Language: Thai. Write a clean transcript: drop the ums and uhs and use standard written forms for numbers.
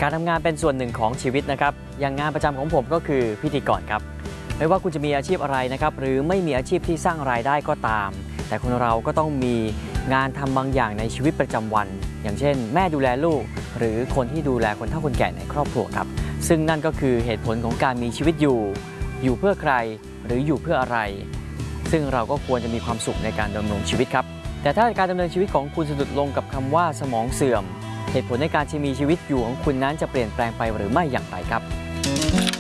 การทำงานเป็นส่วนหนึ่งของชีวิตนะครับอย่างงานประจำของผมก็คือพิธีกรครับไม่ว่าคุณจะมีอาชีพอะไรนะครับหรือไม่มีอาชีพที่สร้างรายได้ก็ตามแต่คนเราก็ต้องมีงานทำบางอย่างในชีวิตประจำวันอย่างเช่นแม่ดูแลลูกหรือคนที่ดูแลคนเฒ่าคนแก่ในครอบครัวครับซึ่งนั่นก็คือเหตุผลของการมีชีวิตอยู่เพื่อใครหรืออยู่เพื่ออะไรซึ่งเราก็ควรจะมีความสุขในการดำรงชีวิตครับแต่ถ้าการดำเนินชีวิตของคุณสะดุดลงกับคำว่าสมองเสื่อมเหตุผลในการที่มีชีวิตอยู่ของคุณนั้นจะเปลี่ยนแปลงไปหรือไม่อย่างไรครับ